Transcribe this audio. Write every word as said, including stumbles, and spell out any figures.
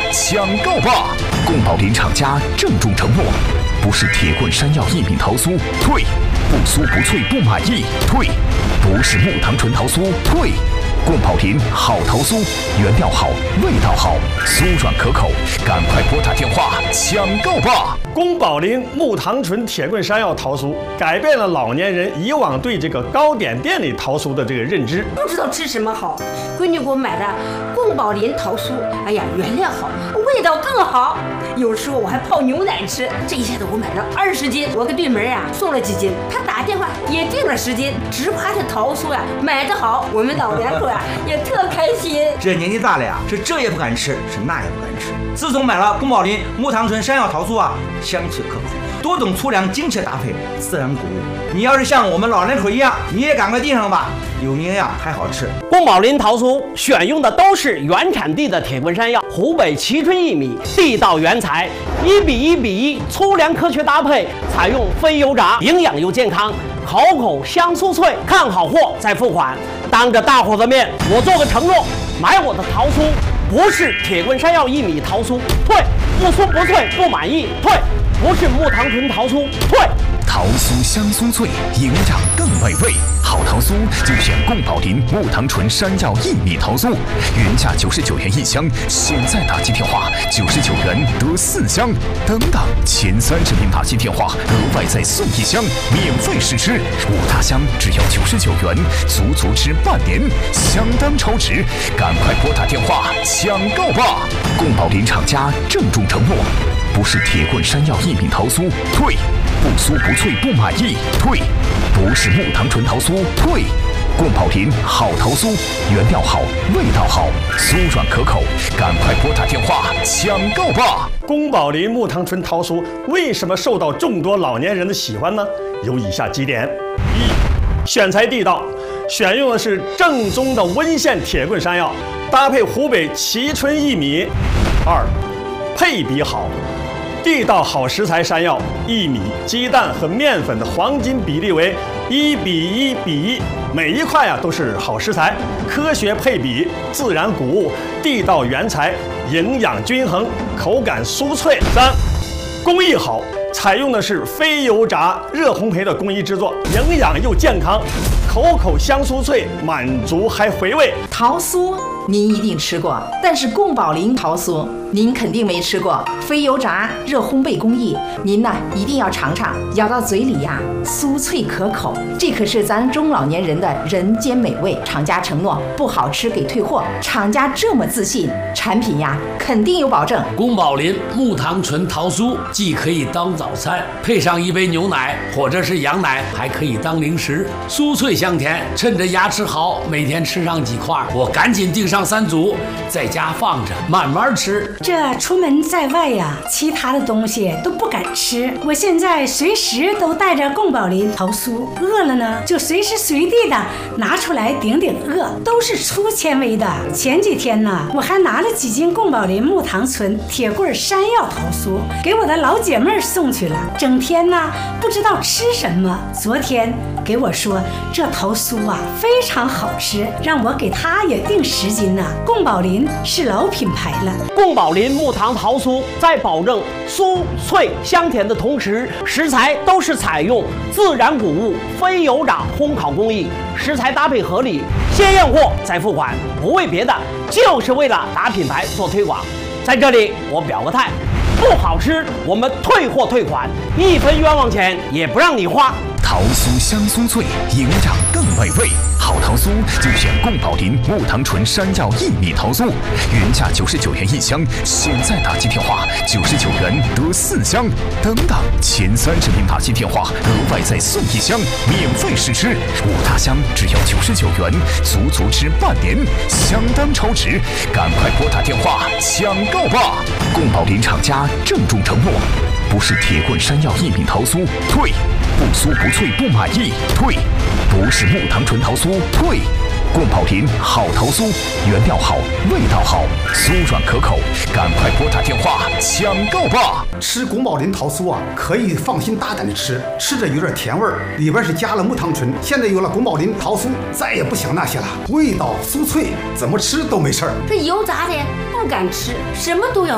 抢购吧！宫保林厂家郑重承诺，不是铁棍山药薏米桃酥，退；不酥不脆不满意，退；不是木糖醇桃酥，退。宫保林好桃酥，原料好，味道好，酥软可口，赶快拨打电话抢购吧！ 宫保林木糖醇铁棍山药桃酥改变了老年人以往对这个糕点店里桃酥的这个认知， 不知道吃什么好，闺女给我买的宫保林桃酥，哎呀，原料好，味道更好。有时候我还泡牛奶吃，这一下子我买了二十斤，我给对门呀送了几斤，他打电话也订了十斤，只怕这桃酥呀买得好，我们老两口呀也特开心。 这年纪大了呀，是这也不敢吃，是那也不敢吃。自从买了宫保林木糖醇山药桃酥啊，香气可口，多种粗粮精确搭配，自然谷物。你要是像我们老两口一样，你也赶快订上吧，有营养还好吃。 宫保林桃酥选用的都是原产地的铁棍山药，湖北蕲春薏米，地道原材，一比一比一，粗粮科学搭配，采用非油炸，营养又健康，口口香酥脆。看好货再付款，当着大伙的面，我做个承诺，买我的桃酥不是铁棍山药薏米桃酥，退；不酥不脆不满意，退；不是木糖醇桃酥，退。 桃酥香酥脆，营养更美味。好桃酥就选宫保林木糖醇山药薏米桃酥，原价九十九元一箱，现在打进电话九十九元得四箱，等等前三十名打进电话额外再送一箱，免费试吃。五大箱只要九十九元，足足吃半年，相当超值。赶快拨打电话抢购吧！宫保林厂家郑重承诺，不是铁棍山药薏米桃酥，退；不酥不脆不满意，退；不是木糖醇桃酥，退。宫保林好桃酥，原料好，味道好，酥软可口，赶快拨打电话抢购吧！ 宫保林木糖醇桃酥为什么受到众多老年人的喜欢呢？有以下几点：一、选材地道，选用的是正宗的温县铁棍山药，搭配湖北蕲春薏米；二、配比好，地道好食材山药、薏米、鸡蛋和面粉的黄金比例为一比一比一，每一块啊都是好食材，科学配比，自然谷物，地道原材，营养均衡，口感酥脆。三、工艺好，采用的是非油炸热烘焙的工艺制作，营养又健康，口口香酥脆，满足还回味。 桃酥您一定吃过，但是宫保林桃酥您肯定没吃过，非油炸热烘焙工艺，您呢一定要尝尝，咬到嘴里呀，酥脆可口，这可是咱中老年人的人间美味。厂家承诺不好吃给退货，厂家这么自信，产品呀肯定有保证。 宫保林木糖醇桃酥既可以当早餐，配上一杯牛奶或者是羊奶，还可以当零食，酥脆香甜。趁着牙齿好，每天吃上几块，我赶紧订上三组，在家放着慢慢吃。 这出门在外呀，其他的东西都不敢吃。我现在随时都带着宫保林桃酥，饿了呢就随时随地的拿出来顶顶饿，都是粗纤维的。前几天呢，我还拿了几斤宫保林木糖醇铁棍山药桃酥给我的老姐妹送去了，整天呢不知道吃什么。昨天给我说这桃酥啊非常好吃，让我给她也订十斤呢。宫保林是老品牌了。 宫保林木糖桃酥在保证酥脆香甜的同时，食材都是采用自然谷物非油炸烘烤工艺，食材搭配合理，先验货再付款，不为别的，就是为了打品牌做推广。在这里我表个态，不好吃我们退货退款，一分冤枉钱也不让你花。 桃酥香酥脆，营养更美味。好桃酥就选宫保林木糖醇山药薏米桃酥，原价九十九元一箱，现在打进电话九十九元得四箱，等等前三十名打进电话额外再送一箱，免费试吃。五大箱只要九十九元，足足吃半年，相当超值。赶快拨打电话抢购吧！宫保林厂家郑重承诺，不是铁棍山药薏米桃酥，退；不酥不脆不满意，退；不是木糖醇桃酥，退。宫保林好桃酥，原料好，味道好，酥软可口，赶快拨打电话抢购吧！ 吃宫保林桃酥啊，可以放心大胆的吃，吃着有点甜味儿，里边是加了木糖醇。现在有了宫保林桃酥，再也不想那些了，味道酥脆，怎么吃都没事儿。 这油炸的不敢吃，什么都要